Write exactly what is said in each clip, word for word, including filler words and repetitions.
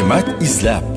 hikmat izlab.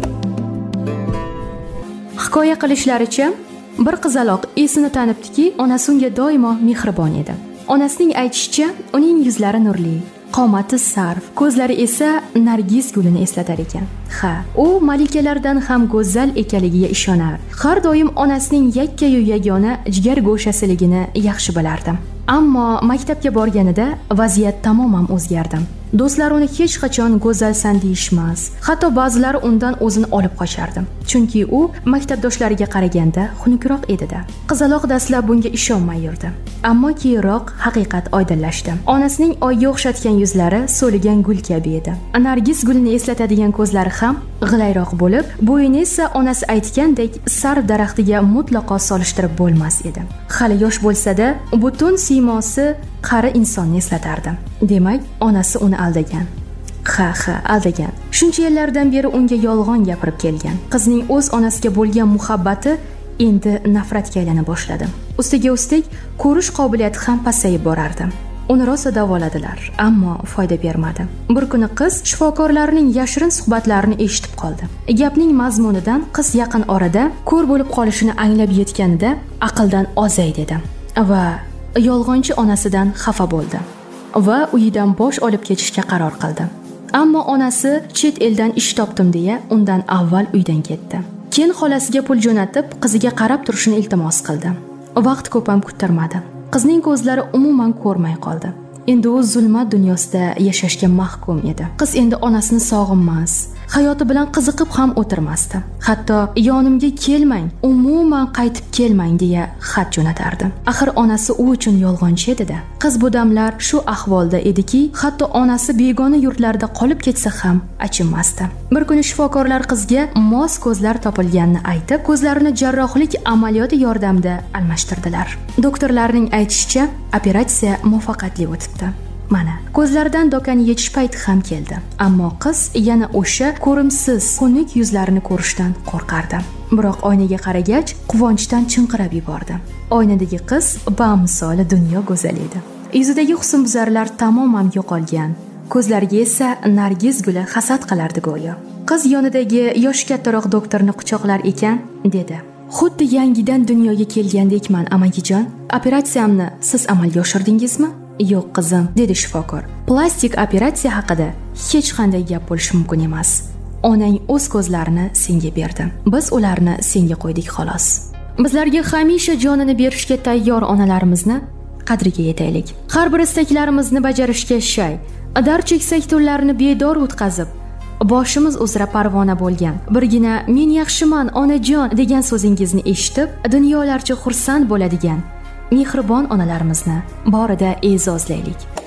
Hikoya qilishlaricha, bir qizaloq esini tanibdiki, onasi unga doimo mehribon edi. Onasining aytishicha, uning yuzlari nurli, qomati sarf, ko'zlari esa nargis gulini eslatar ekan. Ha, u malikalardan ham go'zal ekanligiga ishonar. Har doim onasining yakka-yu yagona jigar go'shasiligini yaxshi bilardi. Ammo maktabga borganida vaziyat tamoman o'zgardi. Do'stlar uni hech qachon go'zalsan deyishmas. Hatto ba'zilari undan o'zini olib qochardi. Chunki u maktabdoshlariga qaraganda xunukroq edi-da. Qizaloq dastlab bunga ishonmay yurdi. Ammo keyinroq haqiqat oydinlashdi. Onasining oyga o'xshatgan yuzlari so'ligan gul kabi edi. Nargis gulini eslatadigan ko'zlari ham g'ilayroq bo'lib, bo'yini esa onasi aytgandek sarv daraxtiga mutlaqo solishtirib bo'lmas edi. Hali yosh bo'lsa-da, butun siymosi qari insonni eslatardi. Demak, onasi uni aldagan. Ha, ha, aldagan. Shuncha yillardan beri unga yolg'on gapirib kelgan. Qizning o'z onasiga bo'lgan muhabbati endi nafratga aylana boshladi. Ustiga ustik ko'rish qobiliyati ham pasayib borardi. Uni rosa davoladilar, ammo foyda bermadi. Bir kuni qiz shifokorlarning yashirin suhbatlarini eshitib qoldi. Gapning mazmunidan qiz yaqin orada ko'r bo'lib qolishini anglab yetganida aqldan ozay dedi va yolg'onchi onasidan xafa bo'ldi va uyidan bosh olib ketishga qaror qildi. Ammo onasi chet eldan ish topdim deya undan avval uydan ketdi. Keyin xolasiga pul jo'natib, qiziga qarab turishini iltimos qildi. Vaqt ko'p ham kuttirmadi. Qizning ko'zlari umuman ko'rmay qoldi. Endi u zulmat dunyosida yashashga mahkum edi. Qiz endi onasini sog'inmas, hayoti bilan qiziqib ham o'tirmasdi. Hatto yonimga kelmang, umuman qaytib kelmang deya xat jo'natardi. Axir onasi u uchun yolg'onchi edi-da. Qiz bu damlar shu ahvolda ediki, hatto onasi begona yurtlarda qolib ketsa ham achinmasdi. Bir kuni shifokorlar qizga mos ko'zlar topilganini aytib, ko'zlarini jarrohlik amaliyoti yordamida almashtirdilar. Doktorlarning aytishicha, operatsiya muvaffaqiyatli o'tibdi. Mana, ko'zlaridan dokani yechish payti ham keldi. Ammo qiz yana o'sha ko'rimsiz, xunuk yuzlarini ko'rishdan qo'rqardi. Biroq oynaga qaragach, quvonchdan chinqirab yubordi. Oynadagi qiz bamisoli dunyo go'zali edi. Yuzidagi husnbuzarlar tamoman yo'qolgan. Ko'zlariga esa nargis guli hasad qilardi go'yo. Qiz yonidagi yoshi kattaroq doktorni quchoqlar ekan, dedi: "Xuddi yangidan dunyoga kelgandekman, amagijon. Operatsiyamni siz amalga oshirdingizmi?" "Yo'q, qizim", dedi shifokor. "Plastik operatsiya haqida hech qanday gap bo'lishi mumkin emas. Onang o'z ko'zlarini senga berdi. Biz ularni senga qo'ydik xolos." Bizlarga hamisha jonini berishga tayyor onalarimizni qadriga yetaylik. Har bir istaklarimizni bajarishga shay, dar cheksak tunlarni bedor o'tkazib, boshimiz uzra parvona bo'lgan birgina "Men yaxshiman, onajon" degan so'zingizni eshitib, dunyolarcha xursand bo'ladigan mehribon onalarimizni borida e'zozlaylik.